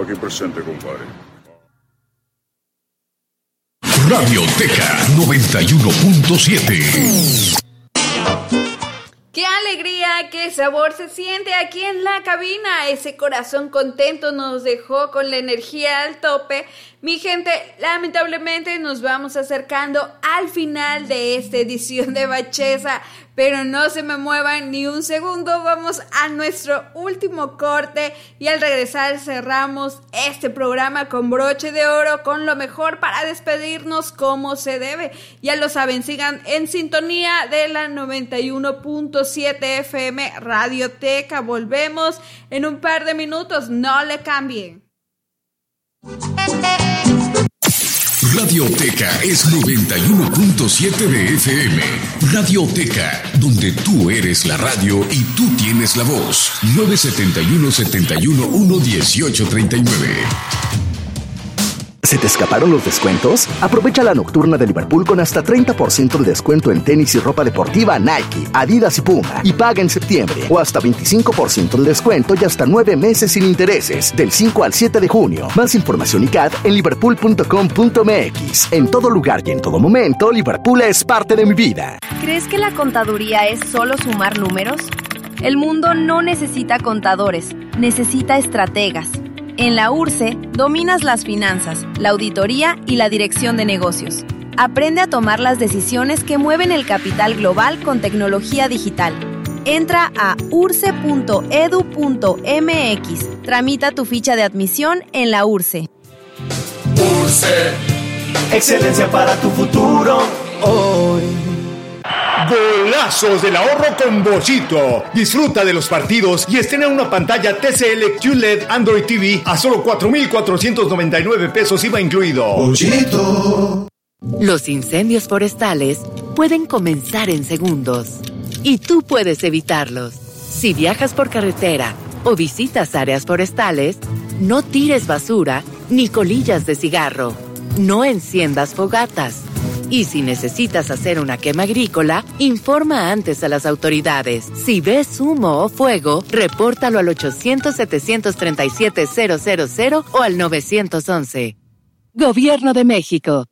Aquí presente, compadre. Radioteca 91.7. ¡Qué alegría, qué sabor se siente aquí en la cabina! Ese corazón contento nos dejó con la energía al tope. Mi gente, lamentablemente nos vamos acercando al final de esta edición de Bacheza, pero no se me muevan ni un segundo, vamos a nuestro último corte y al regresar cerramos este programa con broche de oro, con lo mejor para despedirnos como se debe. Ya lo saben, sigan en sintonía de la 91.7 FM Radioteca. Volvemos en un par de minutos, no le cambien. Radioteca es 91.7 de FM. Radioteca, donde tú eres la radio y tú tienes la voz. 971-71-11839. ¿Se te escaparon los descuentos? Aprovecha la nocturna de Liverpool con hasta 30% de descuento en tenis y ropa deportiva Nike, Adidas y Puma. Y paga en septiembre. O hasta 25% de descuento y hasta 9 meses sin intereses. Del 5 al 7 de junio. Más información y CAD en liverpool.com.mx. En todo lugar y en todo momento, Liverpool es parte de mi vida. ¿Crees que la contaduría es solo sumar números? El mundo no necesita contadores, necesita estrategas. En la URSE, dominas las finanzas, la auditoría y la dirección de negocios. Aprende a tomar las decisiones que mueven el capital global con tecnología digital. Entra a urse.edu.mx. Tramita tu ficha de admisión en la URSE. URSE. Excelencia para tu futuro hoy. Golazos del ahorro con Bollito. Disfruta de los partidos y estrena una pantalla TCL QLED Android TV a solo 4,499 pesos IVA incluido. Bollito. Los incendios forestales pueden comenzar en segundos y tú puedes evitarlos. Si viajas por carretera o visitas áreas forestales, no tires basura ni colillas de cigarro. No enciendas fogatas. Y si necesitas hacer una quema agrícola, informa antes a las autoridades. Si ves humo o fuego, repórtalo al 800-737-000 o al 911. Gobierno de México.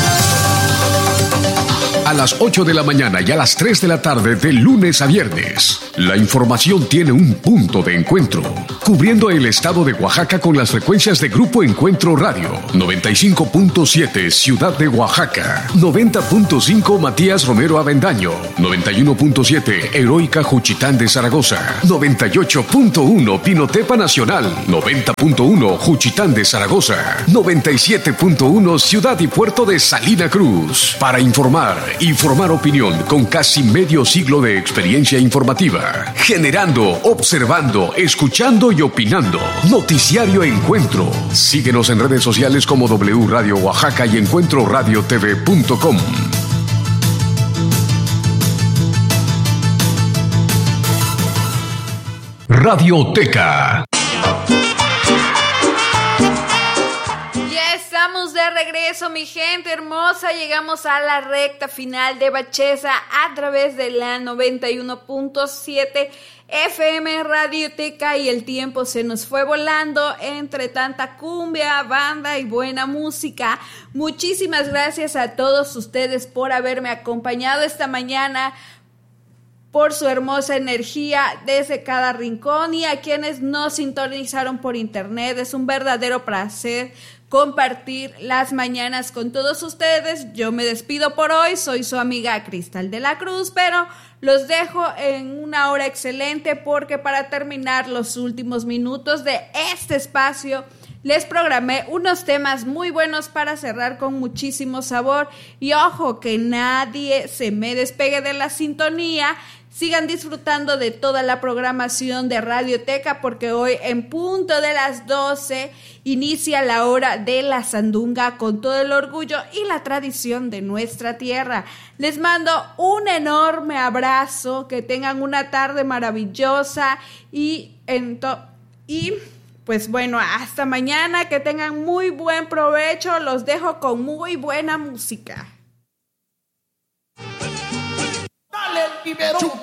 A las 8 de la mañana y a las 3 de la tarde de lunes a viernes. La información tiene un punto de encuentro, cubriendo el estado de Oaxaca con las frecuencias de Grupo Encuentro Radio, 95.7 Ciudad de Oaxaca, 90.5 Matías Romero Avendaño, 91.7 Heroica Juchitán de Zaragoza, 98.1 Pinotepa Nacional, 90.1 Juchitán de Zaragoza, 97.1 Ciudad y Puerto de Salina Cruz. Para informar y formar opinión con casi medio siglo de experiencia informativa, generando, observando, escuchando y opinando. Noticiario Encuentro. Síguenos en redes sociales como W Radio Oaxaca y encuentroradiotv.com. Radioteca. De regreso, mi gente hermosa, llegamos a la recta final de Bacheza a través de la 91.7 FM Radioteca y el tiempo se nos fue volando entre tanta cumbia, banda y buena música. Muchísimas gracias a todos ustedes por haberme acompañado esta mañana, por su hermosa energía desde cada rincón y a quienes nos sintonizaron por internet. Es un verdadero placer compartir las mañanas con todos ustedes. Yo me despido por hoy, soy su amiga Cristal de la Cruz, pero los dejo en una hora excelente porque para terminar los últimos minutos de este espacio les programé unos temas muy buenos para cerrar con muchísimo sabor y ojo que nadie se me despegue de la sintonía. Sigan disfrutando de toda la programación de Radioteca porque hoy en punto de las 12 inicia la hora de la sandunga con todo el orgullo y la tradición de nuestra tierra. Les mando un enorme abrazo, que tengan una tarde maravillosa y pues bueno, hasta mañana, que tengan muy buen provecho, los dejo con muy buena música. Dale el primero.